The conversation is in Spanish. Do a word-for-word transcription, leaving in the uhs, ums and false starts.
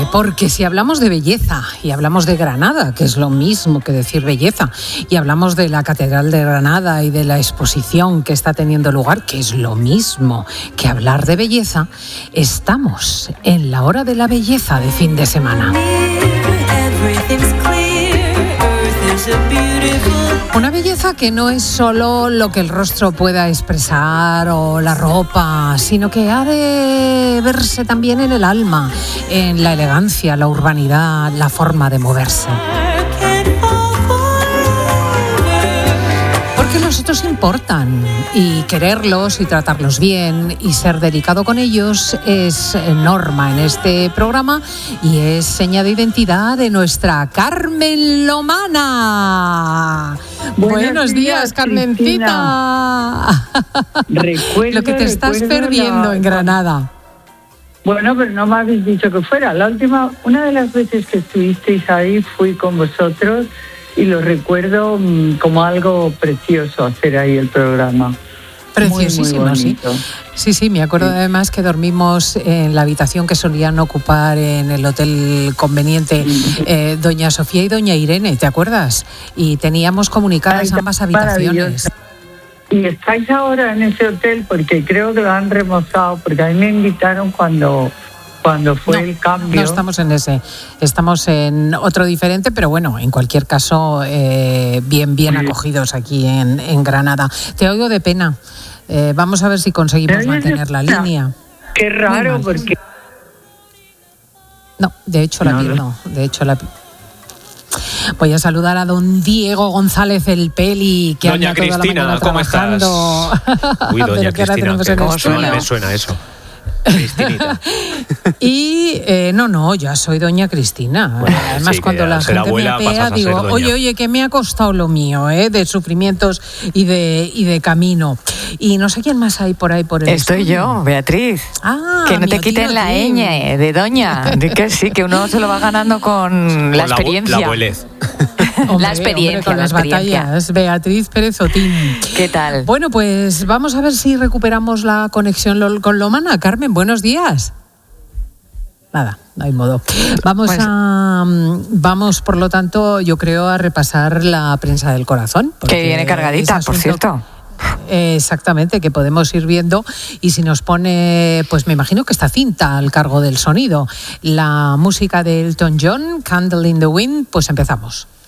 Eh, porque si hablamos de belleza y hablamos de Granada, que es lo mismo que decir belleza, y hablamos de la Catedral de Granada y de la exposición que está teniendo lugar, que es lo mismo que hablar de belleza, estamos en la hora de la belleza de fin de semana. Una belleza que no es solo lo que el rostro pueda expresar o la ropa, sino que ha de verse también en el alma, en la elegancia, la urbanidad, la forma de moverse. Porque los otros importan y quererlos y tratarlos bien y ser delicado con ellos es norma en este programa y es seña de identidad de nuestra Carmen Lomana. Buenos, Buenos días, días, Carmencita. Recuerdo, lo que te estás perdiendo la... en Granada. Bueno, pero no me habéis dicho que fuera. La última, una de las veces que estuvisteis ahí fui con vosotros y lo recuerdo como algo precioso hacer ahí el programa. Preciosísimo, muy, muy sí. Sí, sí, me acuerdo sí. además que dormimos en la habitación que solían ocupar en el Hotel Conveniente eh, doña Sofía y doña Irene, ¿te acuerdas? Y teníamos comunicadas Ay, ambas habitaciones. ¿Y estáis ahora en ese hotel? Porque creo que lo han remozado, porque a mí me invitaron cuando... Cuando fue no, el cambio. No estamos en ese, estamos en otro diferente, pero bueno, en cualquier caso, eh, bien, bien sí. acogidos aquí en, en Granada. Te oigo de pena. Eh, vamos a ver si conseguimos mantener la línea. Qué raro, porque... No, de hecho la no, no. no, de hecho la Voy a saludar a don Diego González el Peli, que doña anda toda Cristina, la mañana ¿cómo trabajando. Estás? Uy, doña Cristina, ¿cómo suena? me suena eso? Cristinita. Y eh, no, no, ya soy doña Cristina. Bueno, Además, sí, cuando la gente me apea, digo, oye, oye, que me ha costado lo mío, ¿eh? De sufrimientos y de, y de camino. Y no sé quién más hay por ahí por el Estoy estudio. yo, Beatriz. Ah, que no te quiten la ñ de doña. De que sí, que uno se lo va ganando con, con la experiencia. La abuelez. Hombre, la experiencia. Hombre, con la las experiencia. batallas. Beatriz Pérez Otín. ¿Qué tal? Bueno, pues vamos a ver si recuperamos la conexión con Lomana. Carmen, buenos días. Nada, no hay modo. Vamos pues, a, vamos, por lo tanto, yo creo, a repasar la prensa del corazón. Que viene cargadita, por cierto. Exactamente, que podemos ir viendo y si nos pone, pues me imagino que esta cinta al cargo del sonido, la música de Elton John, Candle in the Wind, pues empezamos.